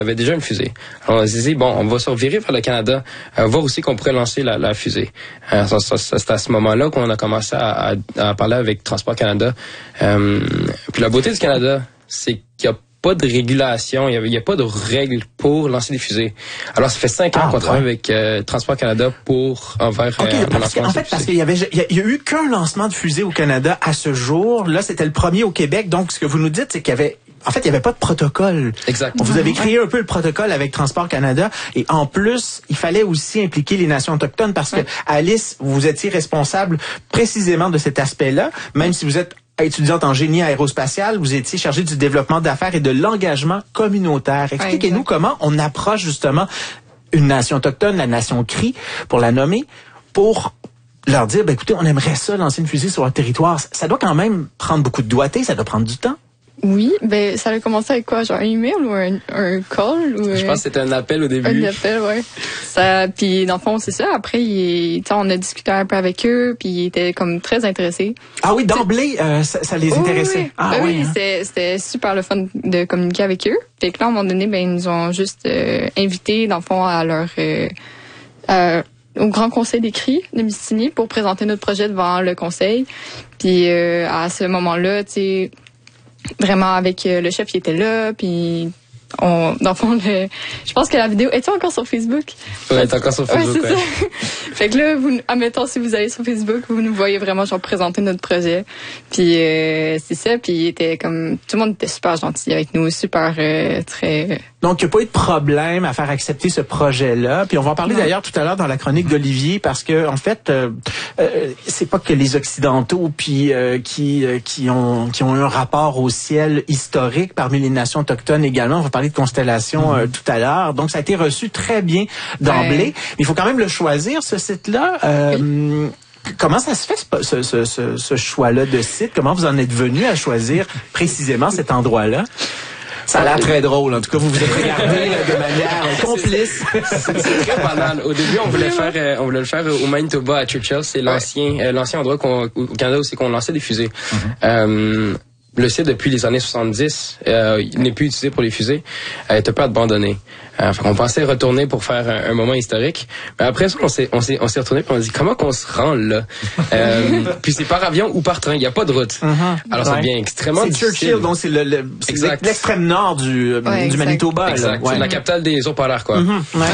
avait déjà une fusée. Alors on s'est dit, bon, on va se revirer vers le Canada, voir aussi qu'on pourrait lancer la fusée. C'est à ce moment-là qu'on a commencé à parler avec Transport Canada. Puis la beauté du Canada, c'est qu'il y a pas de régulation, il y a pas de règles pour lancer des fusées. Alors ça fait 5 ans qu'on travaille avec Transport Canada pour envers le lancement de fusée. Parce qu'il y a eu qu'un lancement de fusée au Canada à ce jour. Là, c'était le premier au Québec. Donc, ce que vous nous dites, c'est qu'il y avait pas de protocole. Exact. Vous avez créé un peu le protocole avec Transport Canada et en plus, il fallait aussi impliquer les nations autochtones parce que Alice, vous étiez responsable précisément de cet aspect-là, même si vous êtes étudiante en génie aérospatial, vous étiez chargée du développement d'affaires et de l'engagement communautaire. Expliquez-nous comment on approche justement une nation autochtone, la nation Cri, pour la nommer, pour leur dire, écoutez, on aimerait ça lancer une fusée sur leur territoire. Ça doit quand même prendre beaucoup de doigté, ça doit prendre du temps. Oui, ça a commencé avec quoi? Genre un email ou un call? Je pense que c'était un appel au début. Un appel, ouais. Puis dans le fond, c'est ça. Après, on a discuté un peu avec eux, puis ils étaient comme très intéressés. Ah oui, d'emblée, ça les intéressait. Oui. C'était super le fun de communiquer avec eux. Fait que là, à un moment donné, ils nous ont juste invités, dans le fond, à leur... au Grand Conseil des Cris de Mistini pour présenter notre projet devant le conseil. Puis à ce moment-là, tu sais... Vraiment avec le chef qui était là, puis dans le fond, je pense que la vidéo est encore sur Facebook. Oui, elle est encore sur Facebook. Ouais, c'est ça. Fait que là, admettons, si vous allez sur Facebook, vous nous voyez vraiment genre présenter notre projet. Puis c'est ça, puis il était comme tout le monde était super gentil avec nous, super très. Donc, il n'y a pas eu de problème à faire accepter ce projet-là. Puis on va en parler d'ailleurs tout à l'heure dans la chronique d'Olivier, parce que en fait, c'est pas que les Occidentaux puis qui ont eu un rapport au ciel historique parmi les nations autochtones également. On va parler de constellation tout à l'heure. Donc, ça a été reçu très bien d'emblée. Mais il faut quand même le choisir, ce site-là. Comment ça se fait, ce choix-là de site? Comment vous en êtes venu à choisir précisément cet endroit-là? Ça a l'air très drôle. En tout cas, vous vous êtes regardé de manière complice. C'est très banal. Au début, on voulait le faire au Manitoba à Churchill. C'est l'ancien endroit au Canada où c'est qu'on lançait des fusées. Le site, depuis les années 70, il n'est plus utilisé pour les fusées. Il est un peu abandonné. On pensait retourner pour faire un moment historique. Mais après ça, on s'est retourné et on a dit, comment qu'on se rend là? Puis c'est par avion ou par train. Il n'y a pas de route. Alors ça devient extrêmement difficile. C'est Churchill, donc c'est l'extrême nord du Manitoba. Exact. C'est la capitale des eaux polaires, quoi.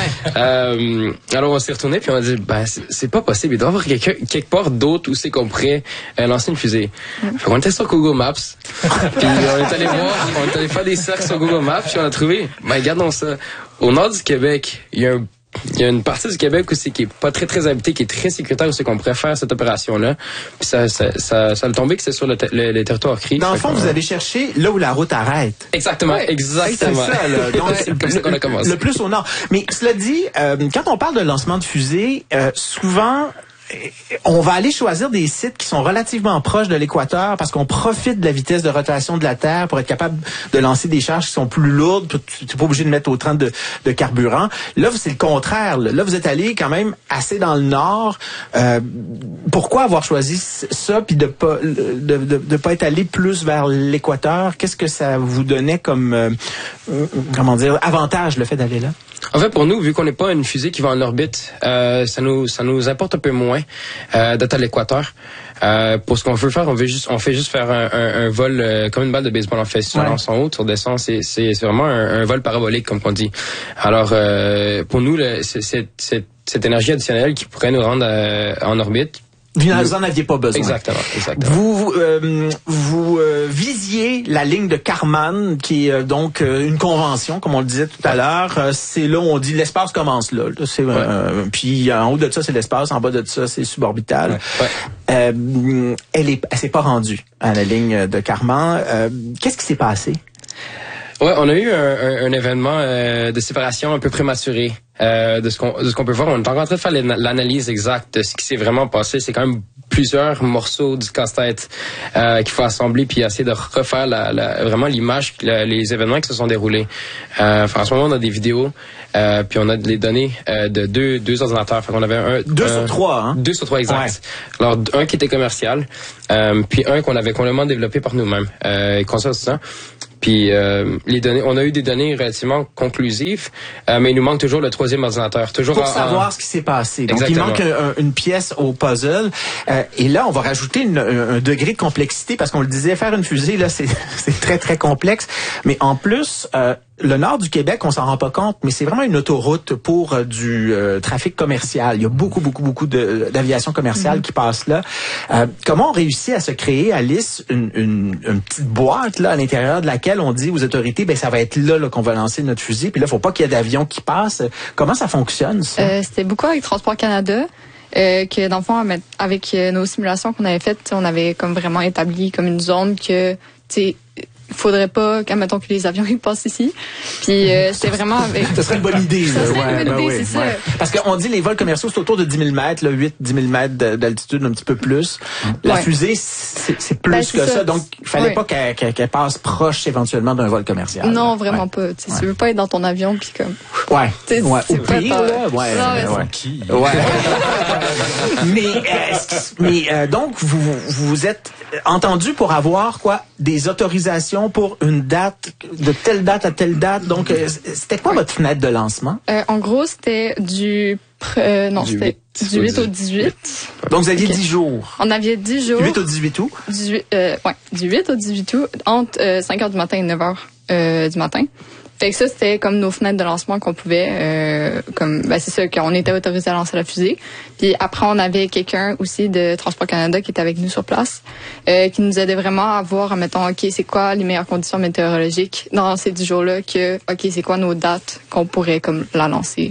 Alors on s'est retourné puis on a dit, c'est pas possible. Il doit y avoir quelque part d'autre où c'est qu'on pourrait lancer une fusée. Fait qu'on était sur Google Maps. Puis on est allé faire des cercles sur Google Maps, puis on a trouvé, regardons ça. Au nord du Québec, il y a une partie du Québec aussi qui est pas très très habitée, qui est très sécuritaire, où c'est qu'on pourrait faire cette opération-là. Puis ça a tombé que c'est sur le territoire Cri. Dans le fond, vous avez cherché là où la route arrête. Exactement. C'est ça, là. Donc, c'est comme ça qu'on a commencé. Le plus au nord. Mais cela dit, quand on parle de lancement de fusée, souvent, on va aller choisir des sites qui sont relativement proches de l'équateur parce qu'on profite de la vitesse de rotation de la Terre pour être capable de lancer des charges qui sont plus lourdes. Tu n'es pas obligé de mettre autant de carburant. Là, c'est le contraire. Là, vous êtes allé quand même assez dans le nord. Pourquoi avoir choisi ça puis de pas être allé plus vers l'équateur? Qu'est-ce que ça vous donnait comme avantage, le fait d'aller là? En fait, pour nous, vu qu'on n'est pas une fusée qui va en orbite, ça nous importe un peu moins d'être à l'équateur. Pour ce qu'on veut faire, on fait juste faire un vol comme une balle de baseball. On fait sur lance en haut, sur descend. C'est vraiment un vol parabolique, comme on dit. Alors, pour nous, cette énergie additionnelle qui pourrait nous rendre en orbite. Vous n'en aviez pas besoin. Exactement. Vous visiez la ligne de Kármán, qui est donc une convention, comme on le disait tout à l'heure. C'est là où on dit l'espace commence là. Puis en haut de ça, c'est l'espace. En bas de ça, c'est suborbital. Elle s'est pas rendue à la ligne de Kármán. Qu'est-ce qui s'est passé? Ouais, on a eu un événement de séparation un peu prématuré de ce qu'on peut voir. On est encore en train de faire l'analyse exacte de ce qui s'est vraiment passé. C'est quand même plusieurs morceaux du casse-tête qu'il faut assembler puis essayer de refaire vraiment l'image, les événements qui se sont déroulés. En ce moment, on a des vidéos puis on a les données de deux ordinateurs. Fait qu'on avait 2 sur 3, hein? 2 sur 3, exact. Ouais. Alors, un qui était commercial, puis un qu'on avait complètement développé par nous-mêmes, conscient. Puis les données, on a eu des données relativement conclusives, mais il nous manque toujours le troisième ordinateur. Toujours pour savoir ce qui s'est passé. Donc, exactement. Il manque une pièce au puzzle. Et là, on va rajouter un degré de complexité parce qu'on le disait, faire une fusée, là, c'est très, très complexe. Mais en plus, le nord du Québec, on s'en rend pas compte, mais c'est vraiment une autoroute pour du trafic commercial. Il y a beaucoup d'aviation commerciale qui passe là. Comment on réussit à se créer, Alice, une petite boîte là à l'intérieur de laquelle on dit aux autorités, ben ça va être là qu'on va lancer notre fusée, puis là, faut pas qu'il y ait d'avions qui passent. Comment ça fonctionne, ça? C'était beaucoup avec Transport Canada. Que dans le fond, avec nos simulations qu'on avait faites, on avait comme vraiment établi comme une zone que, tu sais, il faudrait pas mettons que les avions ils passent ici. Puis c'était vraiment avec... Ça serait une bonne idée. Ça serait une bonne idée, c'est ça. Parce qu'on dit les vols commerciaux, c'est autour de 10 000 mètres, 8-10 000 mètres d'altitude, un petit peu plus. La fusée, c'est plus que ça. Donc, il fallait pas qu'elle passe proche éventuement d'un vol commercial. Non, vraiment pas. Tu veux pas être dans ton avion puis comme... Au pire, là. Mais donc, vous êtes entendu pour avoir des autorisations pour une date, de telle date à telle date. Donc, c'était quoi votre fenêtre de lancement? En gros, c'était du 8 au 18. Donc, vous aviez 10 jours. On avait 10 jours. Du 8 au 18 août? Du 8 au 18 août, entre 5h du matin et 9h du matin. Fait que ça, c'était comme nos fenêtres de lancement qu'on pouvait, c'est ça, qu'on était autorisé à lancer la fusée. Puis après, on avait quelqu'un aussi de Transport Canada qui était avec nous sur place, qui nous aidait vraiment à voir, mettons, OK, c'est quoi les meilleures conditions météorologiques dans ces 10 jours-là, OK, c'est quoi nos dates qu'on pourrait comme la lancer.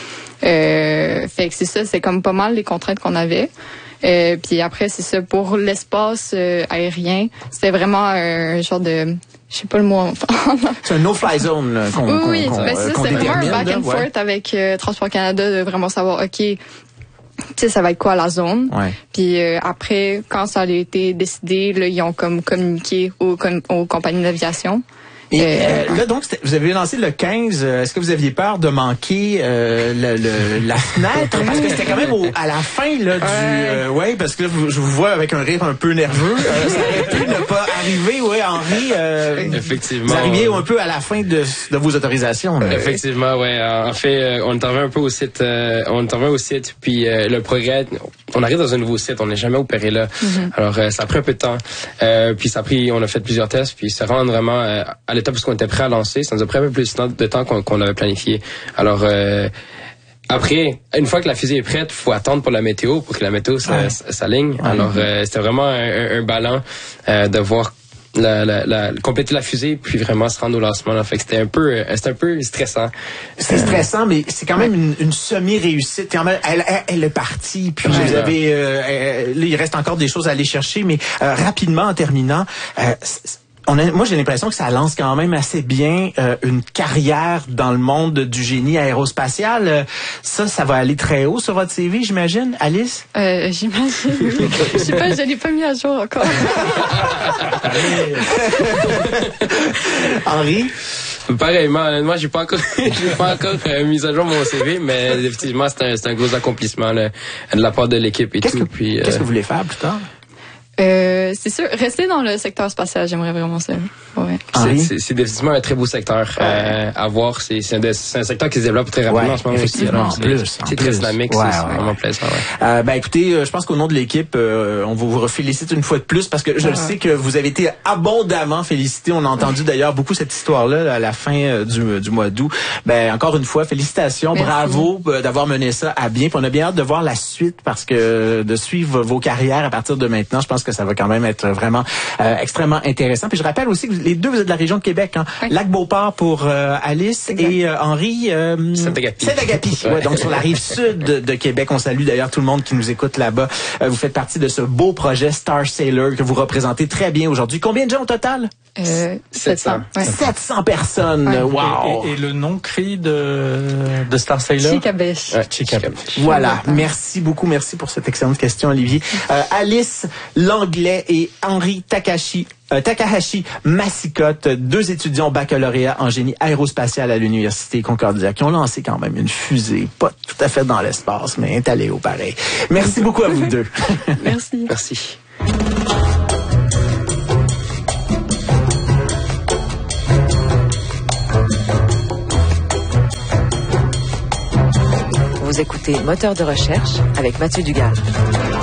Fait que c'est ça, c'est comme pas mal les contraintes qu'on avait. Puis après, c'est ça, pour l'espace aérien, c'était vraiment un genre de... Je sais pas le mot. C'est un no-fly zone là, oui, c'est vraiment un back and forth avec Transport Canada de vraiment savoir, OK, tu sais, ça va être quoi la zone. Puis après, quand ça a été décidé, là, ils ont comme communiqué aux compagnies d'aviation. Et là, donc, vous avez lancé le 15. Est-ce que vous aviez peur de manquer la fenêtre? Parce que c'était quand même à la fin là du... parce que là, je vous vois avec un rire un peu nerveux. Ça aurait pu ne pas arriver, Henri. Effectivement. Vous arriviez un peu à la fin de vos autorisations. Là. Effectivement, En fait, on est arrivé un peu au site. Puis le progrès... On arrive dans un nouveau site. On n'est jamais opéré là. Alors, ça a pris un peu de temps. Puis on a fait plusieurs tests. Puis ça rend vraiment... à l'étape où on était prêt à lancer, ça nous a pris un peu plus de temps qu'on avait planifié. Alors, après, une fois que la fusée est prête, il faut attendre pour la météo, pour que la météo s'aligne. Alors, c'était vraiment un ballon de voir compléter la fusée puis vraiment se rendre au lancement là. Fait que c'était un peu stressant. C'est stressant, mais c'est quand même une semi-réussite. Elle est partie, puis vous avez là, il reste encore des choses à aller chercher, mais rapidement en terminant, moi, j'ai l'impression que ça lance quand même assez bien une carrière dans le monde du génie aérospatial. Ça va aller très haut sur votre CV, j'imagine, Alice? J'imagine. Je sais pas, je l'ai pas mis à jour encore. Henri? Pareillement, moi j'ai pas encore mis à jour mon CV, mais effectivement c'est un gros accomplissement là, de la part de l'équipe et Qu'est-ce tout. Qu'est-ce que vous voulez faire plus tard? C'est sûr, rester dans le secteur spatial, j'aimerais vraiment ça. C'est définitivement un très beau secteur à voir. C'est un secteur qui se développe très rapidement en ce moment aussi. C'est très dynamique, c'est vraiment plaisant. Écoutez, je pense qu'au nom de l'équipe, on vous félicite une fois de plus parce que je le sais que vous avez été abondamment félicité. On a entendu d'ailleurs beaucoup cette histoire-là à la fin du mois d'août. Encore une fois, félicitations, merci. Bravo d'avoir mené ça à bien. Puis on a bien hâte de voir la suite parce que de suivre vos carrières à partir de maintenant, je pense que ça va quand même être vraiment extrêmement intéressant. Puis je rappelle aussi que les deux, vous êtes de la région de Québec. Lac-Beauport pour Alice et Henri. Saint-Agapi. Donc sur la rive sud de Québec. On salue d'ailleurs tout le monde qui nous écoute là-bas. Vous faites partie de ce beau projet Star Sailor que vous représentez très bien aujourd'hui. Combien de gens au total? 700. 700 personnes. Wow. Et le nom cri de Star Sailor? Chikabesh. Voilà. Merci beaucoup. Merci pour cette excellente question, Olivier. Alice Langlais et Henri Takahashi Massicotte, deux étudiants baccalauréat en génie aérospatial à l'Université Concordia, qui ont lancé quand même une fusée, pas tout à fait dans l'espace, mais est allé au pareil. Merci beaucoup à vous deux. Merci. Merci. Vous écoutez Moteur de recherche avec Mathieu Dugal.